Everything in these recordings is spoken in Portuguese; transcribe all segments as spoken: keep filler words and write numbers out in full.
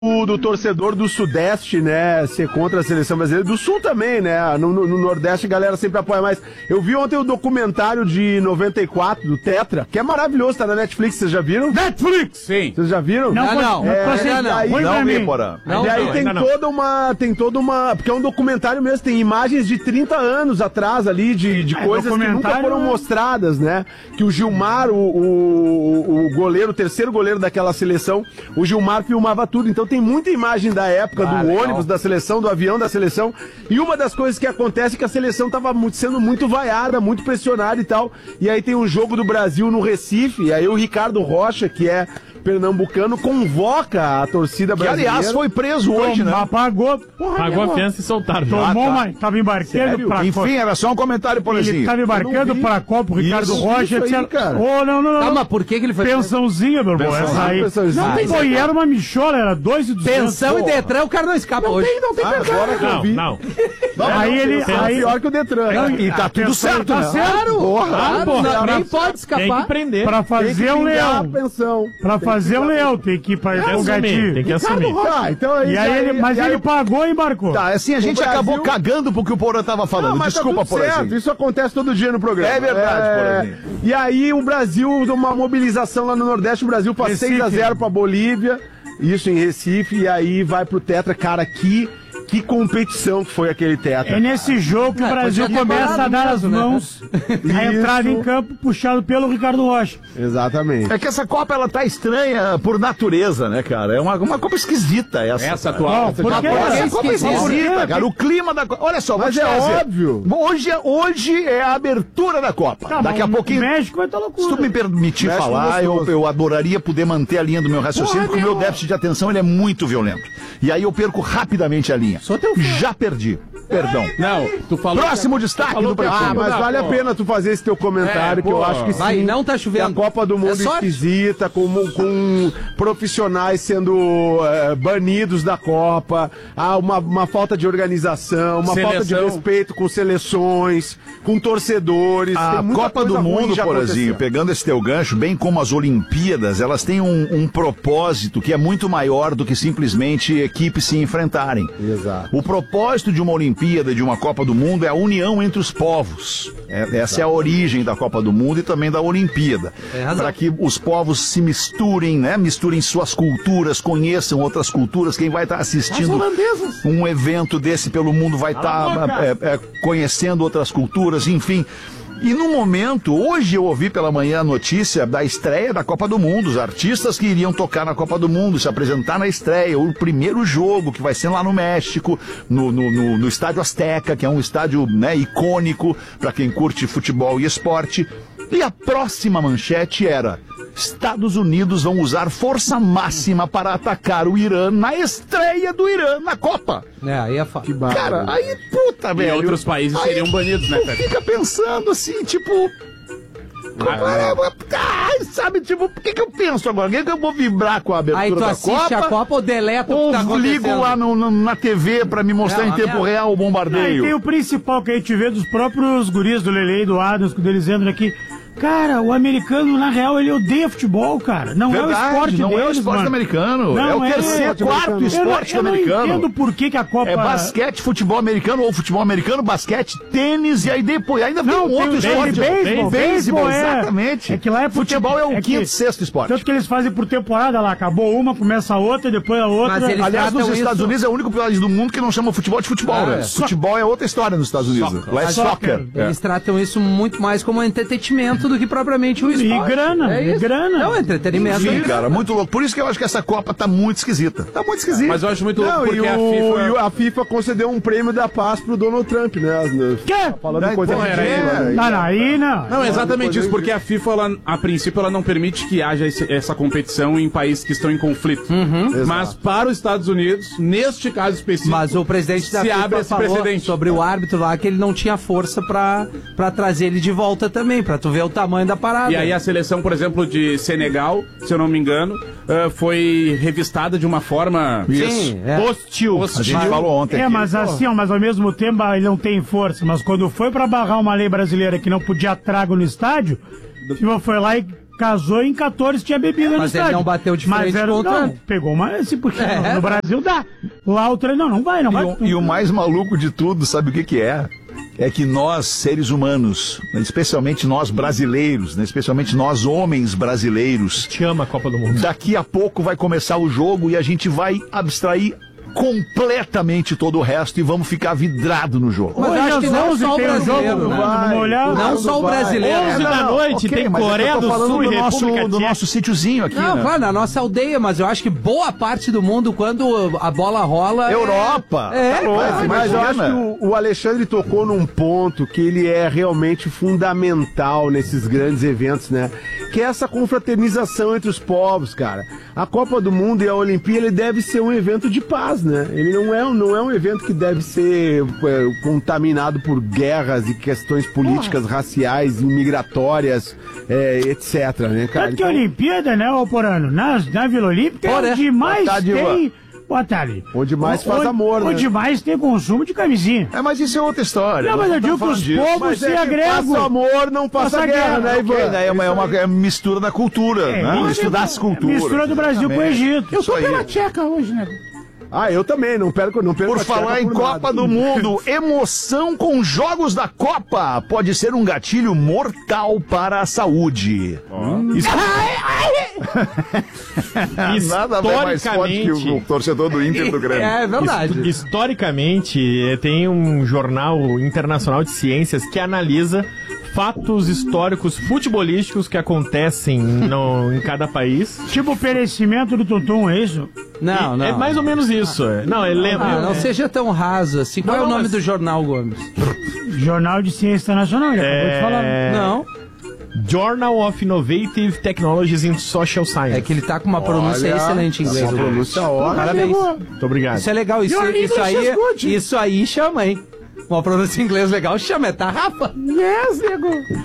do, do torcedor do Sudeste, né, ser contra a seleção brasileira, do Sul também, né, no, no, no Nordeste a galera sempre apoia mais. Eu vi ontem o documentário de noventa e quatro, do Tetra, que é maravilhoso, tá na Netflix, vocês já viram? Netflix! Sim. Vocês já viram? Não, não, é, não, é, não, daí, não, não vi, porra. Não, e aí não, tem não. toda uma, tem toda uma, porque é um documentário mesmo, tem imagens de trinta anos atrás ali, de, de É, coisas que nunca foram né? mostradas, né, que o Gilmar, o, o, o goleiro, o terceiro goleiro daquela seleção, o Gilmar filmava tudo, então tem muita imagem da época, ah, do legal. ônibus da seleção, do avião da seleção, e uma das coisas que acontece é que a seleção tava muito, sendo muito vaiada, muito pressionada e tal, e aí tem um jogo do Brasil no Recife, e aí o Ricardo Rocha, que é pernambucano, convoca a torcida brasileira. Que, aliás, foi preso hoje, né? Pagou, porra, pagou a fiança e soltaram. Tomou ah, tá. uma, tava embarcando pra Enfim, era só um comentário por Ele assim. tava embarcando pra Copa, o Ricardo Isso, Rocha, isso aí, etc. cara. Oh, não, não, não. Tá, mas por que que ele foi... Pensãozinha, meu irmão, essa aí. Pensãozinha. Não tem, pô, e era uma michola, era dois e duzentos. Pensão e Detran, o cara não escapa Não hoje. tem, não tem Ah, pecado. agora que eu Não, vi. não. Aí ele, É aí... pior que o Detran. Não, E tá a tudo pensão certo, tá né? certo. Porra, Claro, porra, não, pra- nem pode Tem que escapar. prender. Pra fazer um pingar a leão. pensão. Pra fazer um leão, tem que ir pra Tem que o assumir, gatinho. tem que assumir. Tá, então aí, E aí ele, mas e aí ele o- pagou e embarcou. Tá, assim, a gente Brasil- acabou cagando pro que o Porã tava falando. Não, mas Desculpa, tá tudo certo. Porãzinho. Isso acontece todo dia no programa. É verdade, Porãzinho. E aí o Brasil, uma mobilização lá no Nordeste, o Brasil faz Recife. seis a zero pra Bolívia, isso em Recife, e aí vai pro Tetra. Cara, que, que competição que foi aquele Tetra. É nesse jogo que o Ah, Brasil podia ter começa a parado dar as mesmo, né? mãos a entrada em campo puxado pelo Ricardo Rocha. Exatamente. É que essa Copa, ela tá estranha por natureza, né, cara? É uma, uma Copa esquisita essa. Essa atual. Não, por quê? Essa Copa é esquisita. esquisita, cara. O clima da Copa. Olha só, vou Mas te é dizer. óbvio. Hoje, é- hoje é a abertura da Copa. Tá, Daqui a mas pouquinho. O México vai estar Se loucura. tu me permitir México falar, eu, gostoso. eu adoraria poder manter a linha do meu raciocínio, porque o meu déficit de atenção ele é muito violento. E aí eu perco rapidamente a linha. Sou teu fã. Já perdi. Perdão. Não, tu falou... Próximo que- destaque falou do que- Pretinho. Ah, mas Não, vale a pô. pena tu fazer esse teu comentário, É, que eu pô. acho que sim. Vai, não tá que chovendo. a Copa do Mundo É sorte. esquisita, com, com profissionais sendo eh, banidos da Copa, há uma, uma falta de organização, uma falta de Seleção. respeito com seleções, com torcedores. A tem muita Copa coisa do ruim Mundo, já Porazinho, acontecendo. pegando esse teu gancho, bem como as Olimpíadas, elas têm um, um propósito que é muito maior do que simplesmente equipes se enfrentarem. Exato. O propósito de uma Olimpíada, de uma Copa do Mundo, é a união entre os povos. É- essa é a origem da Copa do Mundo e também da Olimpíada. Tem razão. Para que os povos se misturem, né? Misturem suas culturas, conheçam outras culturas. Quem vai estar assistindo um evento desse pelo mundo vai estar é, é, conhecendo outras culturas, enfim. E no momento, hoje eu ouvi pela manhã a notícia da estreia da Copa do Mundo, os artistas que iriam tocar na Copa do Mundo, se apresentar na estreia, o primeiro jogo que vai ser lá no México, no, no, no, no Estádio Azteca, que é um estádio, né, icônico para quem curte futebol e esporte. E a próxima manchete era: Estados Unidos vão usar força máxima para atacar o Irã na estreia do Irã na Copa. É, aí é fácil. Cara, aí, puta, E velho. outros países Aí seriam banidos, né, tu Fred? fica pensando assim, tipo... Ah, sabe, tipo, por que que eu penso agora? Por que que eu vou vibrar com a abertura Aí tu da assiste Copa? a Copa ou deleta o que Ou tá acontecendo. ligo lá no- no- na T V pra me mostrar É, em uma tempo merda. real o Aí tem bombardeio. o principal que a gente vê dos próprios guris do Lele e do Adams, quando eles entram aqui. Cara, o americano, na real, ele odeia futebol, cara. Não é o Verdade, esporte não deles, é o esporte mano. americano. Não é o é. terceiro, quarto Eu não- esporte eu não americano. entendo por que que a Copa... É basquete, futebol americano, ou futebol americano, basquete, tênis, e aí depois ainda tem Não, um tem outro o esporte. beisebol, beisebol, beisebol, é. exatamente. É que lá é por futebol tempo- é o é que- quinto, sexto esporte. Tanto que eles fazem por temporada lá. Acabou uma, começa a outra, depois a outra. Mas eles Aliás, nos tratam Estados isso- Unidos é o único país do mundo que não chama futebol de futebol, Ah, né? é. Futebol é outra história nos Estados Unidos. Lá é Mas soccer. É. Eles tratam isso muito mais como entretenimento do que propriamente o E esporte. grana, é e isso. grana. Não, entretenimento. Enfim, cara, muito louco. Por isso que eu acho que essa Copa tá muito esquisita. Tá muito esquisita. Mas eu acho muito louco Não, e, porque a o, FIFA... e a FIFA concedeu um prêmio da paz pro Donald Trump, né? As- Quê? Falando Daí, coisa pô, era ridícula, ele. né? Não, não, aí não. Não, exatamente depois isso, eu- porque a FIFA, ela, a princípio, ela não permite que haja esse- essa competição em países que estão em conflito. Mas para os Estados Unidos, neste caso específico, Mas o presidente da se FIFA abre esse falou precedente. sobre o árbitro lá que ele não tinha força pra, pra trazer ele de volta também, pra tu ver o tamanho da parada. E aí a seleção, por exemplo, de Senegal, se eu não me engano, ah, foi revistada de uma forma Isso. é. hostil. A gente falou ontem. É, aqui. mas assim, ó, mas ao mesmo tempo ele não tem força. Mas quando foi pra barrar uma lei brasileira que não podia trago no estádio, tipo, foi lá e casou em quatorze, tinha bebida no Mas ele estádio. não bateu de Mas frente era, com o não, Trump. pegou uma, assim, porque É. no, no Brasil dá. Lá o treino, não, não vai, não E vai. o, e o mais maluco de tudo, sabe o que que é? É que nós, seres humanos, especialmente nós brasileiros, né, especialmente nós homens brasileiros, Te ama a Copa do Mundo. daqui a pouco vai começar o jogo e a gente vai abstrair completamente todo o resto e vamos ficar vidrado no jogo. Mas eu acho que não só o tem brasileiro, jogo, né? vamos olhar. Não só o brasileiro. onze da noite, tem mas é que Coreia eu tô do falando Sul e do nosso, República do Tcheca. nosso sítiozinho aqui, Não, né? vai, na nossa aldeia, mas eu acho que boa parte do mundo, quando a bola rola... é- Europa! É, Tá louco, cara, Mas eu acho imagina. que o, o Alexandre tocou num ponto que ele é realmente fundamental nesses grandes eventos, né? Que é essa confraternização entre os povos, cara. A Copa do Mundo e a Olimpíada ele deve ser um evento de paz, né? Ele não é, não é um evento que deve ser é, contaminado por guerras e questões políticas, raciais, imigratórias, é, etc, né, cara? Tanto que a Olimpíada, né, ô Porano, na, na Vila Olímpica é Porra. onde mais Boa tarde, tem... Boa tarde. Onde mais faz Onde- amor, né? Onde mais tem consumo de camisinha. É, mas isso é outra história. Não, mas Nós eu digo estamos que os falando disso. povos Mas se é que agregam. passa amor, não passa, Passa guerra, guerra, né, ok, Ivan? É uma, é uma é mistura da cultura, É, né? isso Estudar é as culturas. mistura do Brasil com o Exatamente. Egito. Isso aí. Tcheca hoje, né? Ah, eu também, não perco, não perco Por a tcheca falar em por Copa nada. do Mundo, emoção com jogos da Copa pode ser um gatilho mortal para a saúde. Nada vai mais forte que o, o torcedor do Inter do Grêmio. É verdade. His- Historicamente, eh, tem um jornal internacional de ciências que analisa fatos históricos futebolísticos que acontecem no- em cada país. Tipo o perecimento do Tutum, é isso? Não, E- não. É mais ou menos isso. é. Não, ele lembra. Ah, não seja tão raso assim. Qual Não, é o não, nome mas- do jornal, Gomes? Jornal de Ciência Internacional, já acabou de falar. É... Não. Journal of Innovative Technologies in Social Science. É que ele tá com uma pronúncia Olha, excelente em inglês. essa o Gomes. pronúncia ótima. Parabéns. Muito obrigado. Isso é legal. Isso, Your isso, English aí, is good. isso aí chama, hein? Uma pronúncia em inglês legal chama, é tarrafa. Yes, nego.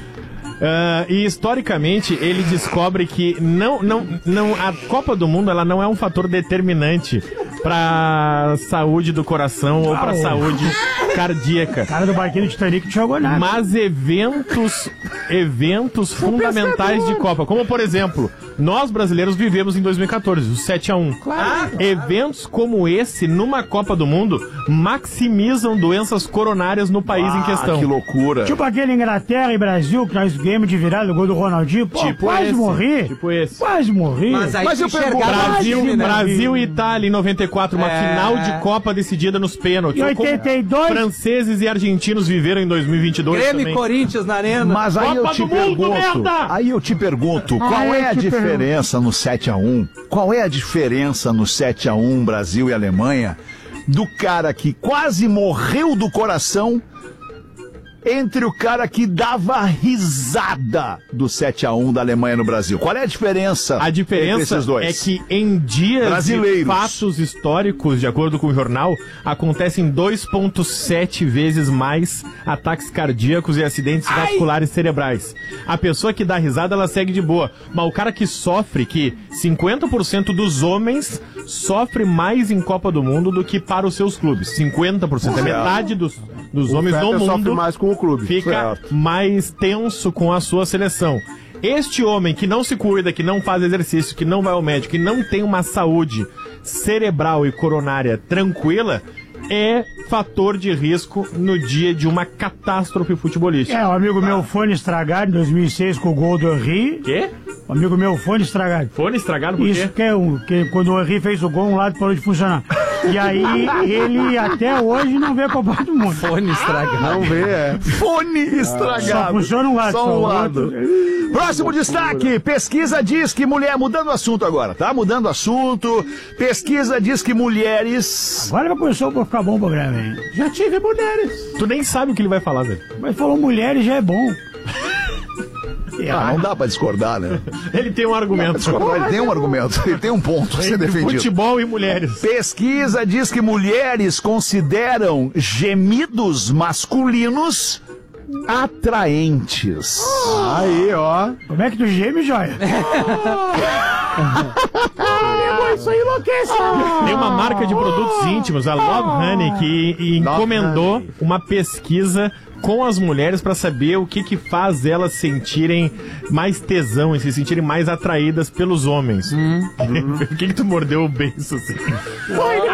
Ah, e historicamente ele descobre que não, não, não, a Copa do Mundo ela não é um fator determinante para saúde do coração ou para Uau. saúde cardíaca. Cara do barquinho do Titanic não jogou nada. Mas eventos, eventos fundamentais de Copa, como por exemplo, nós brasileiros vivemos em dois mil e quatorze, o sete a um. Claro. Eventos como esse numa Copa do Mundo maximizam doenças coronárias no país em questão. Que loucura. Tipo aquele Inglaterra e Brasil, que nós ganhamos de virada, o gol do Ronaldinho. Pô, Tipo quase esse, morri. tipo esse. Quase morri. Mas aí Mas tu eu pergunto, enxergava Brasil, time, né? Brasil e Itália em noventa e quatro, uma É. final de Copa decidida nos pênaltis. Em oitenta e dois, Franceses e argentinos viveram em dois mil e vinte e dois Grêmio e também. Corinthians na arena. Mas aí eu Copa te do Mundo, pergunto, merda! aí eu te pergunto, qual Aí eu é a te diferença no sete a um? Qual é a diferença no sete a um Brasil e Alemanha do cara que quase morreu do coração entre o cara que dava risada do sete a um da Alemanha no Brasil? Qual é a diferença? A entre diferença esses dois? é que em dias Brasileiros. de fatos históricos, de acordo com o jornal, acontecem dois vírgula sete vezes mais ataques cardíacos e acidentes vasculares cerebrais. A pessoa que dá risada, ela segue de boa. Mas o cara que sofre, que cinquenta por cento dos homens sofre mais em Copa do Mundo do que para os seus clubes. cinquenta por cento. É metade dos, dos O homens Feta do sofre mundo mais com o clube. fica Certo. mais tenso com a sua seleção. Este homem que não se cuida, que não faz exercício, que não vai ao médico, que não tem uma saúde cerebral e coronária tranquila, é fator de risco no dia de uma catástrofe futebolística. é, um amigo meu, fone estragado em dois mil e seis com o gol do Henry. Quê? Um amigo meu, fone estragado. Fone estragado por Isso quê? que é um, que quando o Henry fez o gol, um lado parou de funcionar. E aí, ele até hoje não vê a Copa do Mundo. Fone estragado. Não vê, é. Fone estragado. Só funciona um lado, Só só um o lado. outro. Próximo destaque. Pesquisa diz que mulher... Mudando o assunto agora, tá? Mudando o assunto. Pesquisa diz que mulheres... Agora começou a ficar bom o programa, hein? Já tive mulheres. Tu nem sabe o que ele vai falar, velho. Mas falou mulheres já é bom. Ah, não dá pra discordar, né? Ele tem um argumento. Discordar, ele tem um argumento. Ele tem um ponto a ser defendido. Futebol e mulheres. Pesquisa diz que mulheres consideram gemidos masculinos atraentes. Aí, ó. Como é que tu geme, joia? Isso aí enlouquece. Tem uma marca de produtos íntimos, a Love Honey, que encomendou uma pesquisa com as mulheres para saber o que que faz elas sentirem mais tesão e se sentirem mais atraídas pelos homens. Hum. Por que que tu mordeu o beiço assim?